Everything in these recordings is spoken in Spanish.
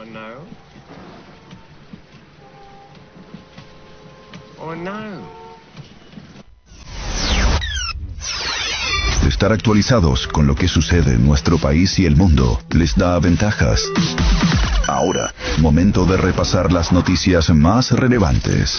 or no? Or no? Estar actualizados con lo que sucede en nuestro país y el mundo les da ventajas. Ahora, momento de repasar las noticias más relevantes.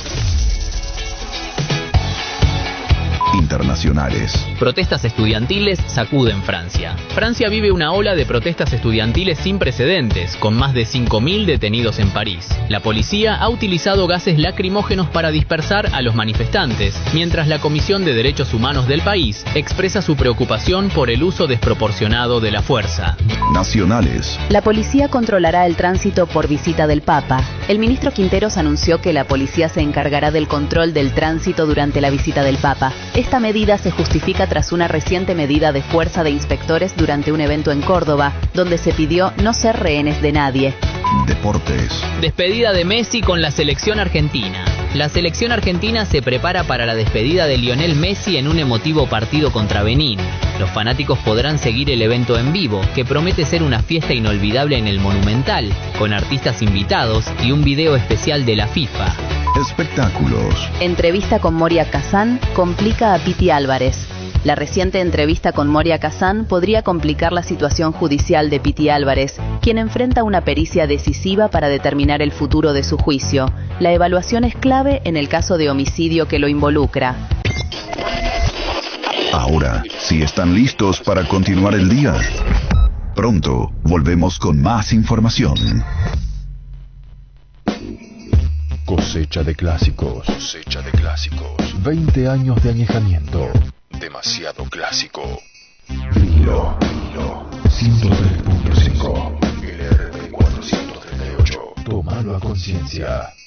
Internacionales. Protestas estudiantiles sacuden Francia. Francia vive una ola de protestas estudiantiles sin precedentes, con más de 5.000 detenidos en París. La policía ha utilizado gases lacrimógenos para dispersar a los manifestantes, mientras la Comisión de Derechos Humanos del país expresa su preocupación por el uso desproporcionado de la fuerza. Nacionales. La policía controlará el tránsito por visita del Papa. El ministro Quinteros anunció que la policía se encargará del control del tránsito durante la visita del Papa. Esta medida se justifica tras una reciente medida de fuerza de inspectores durante un evento en Córdoba, donde se pidió no ser rehenes de nadie. Deportes. Despedida de Messi con la selección argentina. La selección argentina se prepara para la despedida de Lionel Messi en un emotivo partido contra Benín. Los fanáticos podrán seguir el evento en vivo, que promete ser una fiesta inolvidable en el Monumental, con artistas invitados y un video especial de la FIFA. Espectáculos. Entrevista con Moria Kazan complica a Piti Álvarez. La reciente entrevista con Moria Kazan podría complicar la situación judicial de Piti Álvarez, quien enfrenta una pericia decisiva para determinar el futuro de su juicio. La evaluación es clave en el caso de homicidio que lo involucra. Ahora, si están listos para continuar el día, pronto volvemos con más información. Cosecha de clásicos. 20 años de añejamiento. Demasiado clásico. Vinilo. 103.5. LRP 438. Tómalo a conciencia.